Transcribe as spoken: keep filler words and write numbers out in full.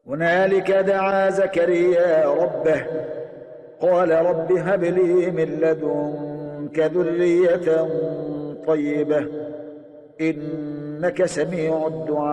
هنالك دعا زكريا ربه قال رب هب لي من لدنك ذرية طيبة إنك سميع الدعاء.